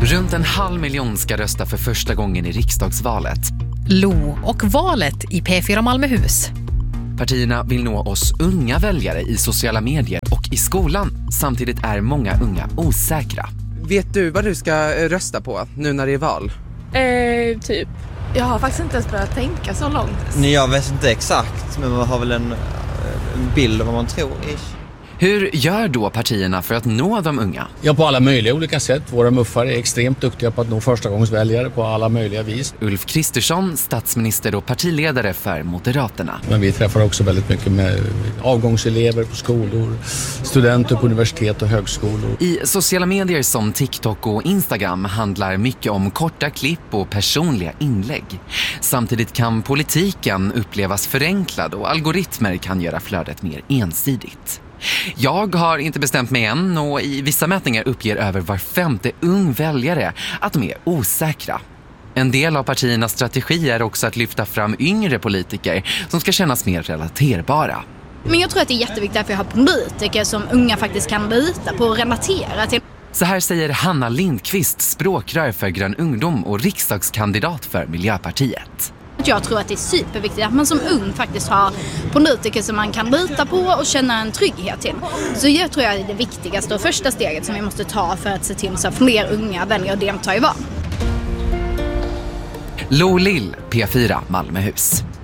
Runt 500 000 ska rösta för första gången i riksdagsvalet. Lo och valet i P4 Malmöhus. Partierna vill nå oss unga väljare i sociala medier och i skolan. Samtidigt är många unga osäkra. Vet du vad du ska rösta på nu när det är val? Typ. Jag har faktiskt inte ens börjat tänka så långt. Nej, jag vet inte exakt, men man har väl en bild av vad man tror. Hur gör då partierna för att nå de unga? Ja, på alla möjliga olika sätt. Våra muffar är extremt duktiga på att nå förstagångsväljare på alla möjliga vis. Ulf Kristersson, statsminister och partiledare för Moderaterna. Men vi träffar också väldigt mycket med avgångselever på skolor, studenter på universitet och högskolor. I sociala medier som TikTok och Instagram handlar mycket om korta klipp och personliga inlägg. Samtidigt kan politiken upplevas förenklad och algoritmer kan göra flödet mer ensidigt. Jag har inte bestämt mig än och i vissa mätningar uppger över var 5:e ung väljare att de är osäkra. En del av partiernas strategi är också att lyfta fram yngre politiker som ska kännas mer relaterbara. Men jag tror att det är jätteviktigt att vi har politiker som unga faktiskt kan lita på och relatera till. Så här säger Hanna Lindqvist, språkrör för Grön ungdom och riksdagskandidat för Miljöpartiet. Jag tror att det är superviktigt att man som ung faktiskt har politiker som man kan lita på och känna en trygghet till. Så jag tror att det är det viktigaste och första steget som vi måste ta för att se till så att fler unga väljer att delta i val. Lo Lill, P4 Malmöhus.